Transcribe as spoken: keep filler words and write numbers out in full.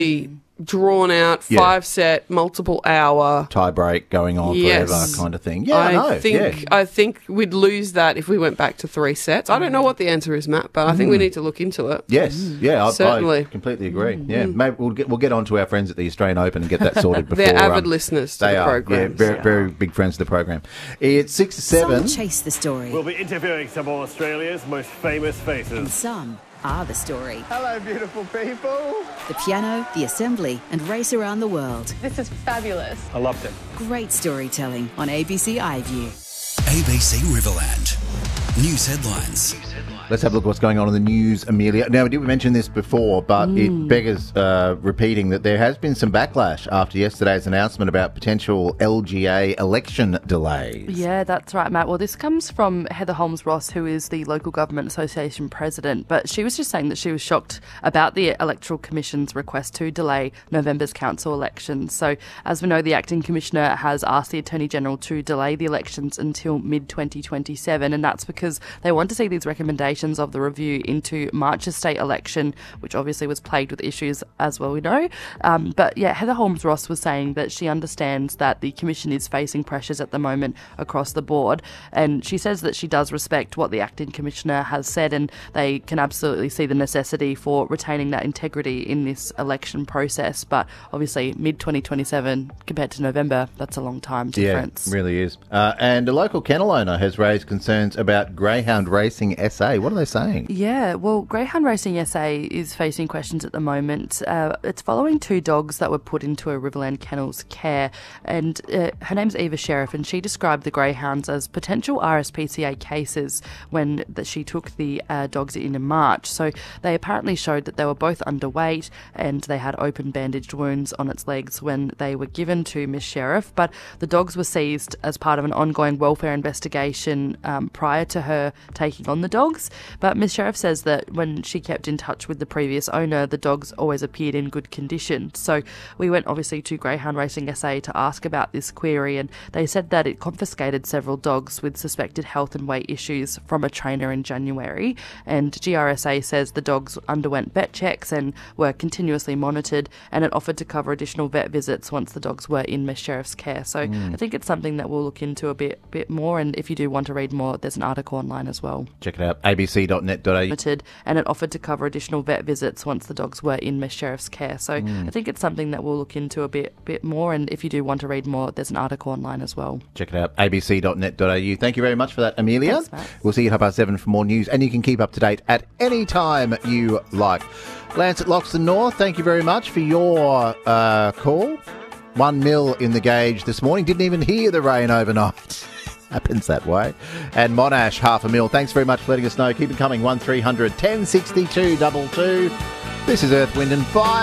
drawn out, Yeah. five set, multiple hour Tie break going on Yes. forever kind of thing. Yeah, I, I know. think yeah. I think we'd lose that if we went back to three sets. I don't know what the answer is, Matt, but I think we need to look into it. Yes, yeah, I, I Certainly. completely agree. Yeah, maybe we'll get we'll get on to our friends at the Australian Open and get that sorted before. They're avid um, listeners to they the are, program. yeah, very, very big friends of the program. It's six to seven. Some chase the story, We'll be interviewing some of Australia's most famous and faces. some are the story. Hello, beautiful people. The piano, the assembly, and race around the world. This is fabulous. I loved it. Great storytelling on A B C iView. A B C Riverland. News headlines. Let's have a look at what's going on in the news, Amelia. Now, we did mention this before, but it beggars uh, repeating that there has been some backlash after yesterday's announcement about potential L G A election delays. Yeah, that's right, Matt. Well, this comes from Heather Holmes-Ross, who is the Local Government Association president, but she was just saying that she was shocked about the Electoral Commission's request to delay November's council elections. So, as we know, the acting commissioner has asked the Attorney-General to delay the elections until mid twenty twenty-seven, and that's because they want to see these recommendations of the review into March's state election, which obviously was plagued with issues, as well we know. Um, but yeah, Heather Holmes-Ross was saying that she understands that the Commission is facing pressures at the moment across the board, and she says that she does respect what the acting commissioner has said, and they can absolutely see the necessity for retaining that integrity in this election process. But obviously, mid twenty twenty-seven compared to November, that's a long time difference. Yeah, really is. Uh, and a local kennel owner has raised concerns about greyhound racing S A. What are they saying? Yeah, well, Greyhound Racing S A is facing questions at the moment. Uh, it's following two dogs that were put into a Riverland Kennels care, and uh, her name's Eva Sheriff, and she described the greyhounds as potential R S P C A cases when that she took the uh, dogs in in March. So they apparently showed that they were both underweight and they had open bandaged wounds on its legs when they were given to Miss Sheriff, but the dogs were seized as part of an ongoing welfare investigation um, prior to her taking on the dogs. But Miss Sheriff says that when she kept in touch with the previous owner, the dogs always appeared in good condition. So we went obviously to Greyhound Racing S A to ask about this query, and they said that it confiscated several dogs with suspected health and weight issues from a trainer in January. And G R S A says the dogs underwent vet checks and were continuously monitored, and it offered to cover additional vet visits once the dogs were in Miss Sheriff's care. So I think it's something that we'll look into a bit bit more, and if you do want to read more, there's an article online as well. Check it out, a b c dot net dot a u. And it offered to cover additional vet visits once the dogs were in Miss Sheriff's care. So I think it's something that we'll look into a bit bit more, and if you do want to read more, there's an article online as well. Check it out, a b c dot net dot a u. Thank you very much for that, Amelia. Thanks, Matt. We'll see you at half past seven for more news, and you can keep up to date at any time you like. Lance at Loxton North, thank you very much for your uh, call. One mil in the gauge this morning. Didn't even hear the rain overnight. Happens that way. And Monash, half a mil. Thanks very much for letting us know. Keep it coming. one three hundred ten sixty-two two two. This is Earth, Wind and Fire.